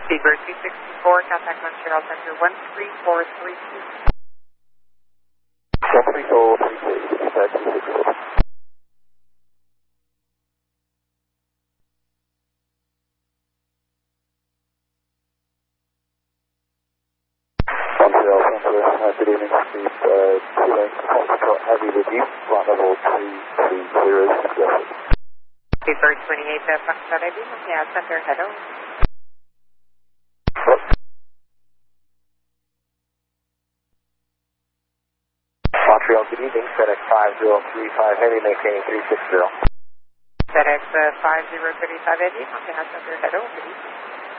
Seabird 264, contact Montreal Center 13432. 13432, Seabird 264. Montreal Center, good evening, Steve, 2 lanes, Foxtrot Heavy with you, flight level 230, suggested. Seabird 28, Foxtrot Heavy, Montreal Center, hello. Montreal, good evening, FedEx 5035 Heavy, maintaining 360. FedEx 5035 Heavy, Montreal Center, hello, good evening.